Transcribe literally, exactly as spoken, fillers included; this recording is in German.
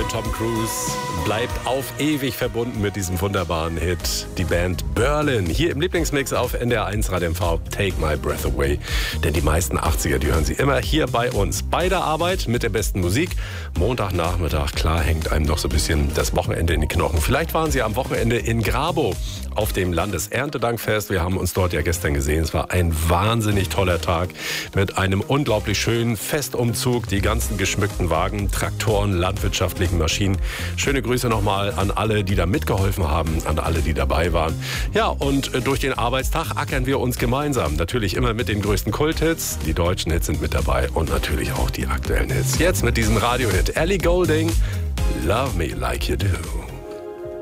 Tom Cruise bleibt auf ewig verbunden mit diesem wunderbaren Hit. Die Band Berlin. Hier im Lieblingsmix auf N D R eins Radio M V. Take My Breath Away. Denn die meisten achtziger, die hören Sie immer hier bei uns. Bei der Arbeit mit der besten Musik. Montagnachmittag, klar, hängt einem noch so ein bisschen das Wochenende in die Knochen. Vielleicht waren Sie am Wochenende in Grabow auf dem Landeserntedankfest. Wir haben uns dort ja gestern gesehen. Es war ein wahnsinnig toller Tag mit einem unglaublich schönen Festumzug. Die ganzen geschmückten Wagen, Traktoren, landwirtschaftlichen Maschinen. Schöne Grüße nochmal an alle, die da mitgeholfen haben, an alle, die dabei waren. Ja, und durch den Arbeitstag ackern wir uns gemeinsam. Natürlich immer mit den größten Kulthits. Die deutschen Hits sind mit dabei und natürlich auch die aktuellen Hits. Jetzt mit diesem Radiohit. Ellie Goulding, Love Me Like You Do.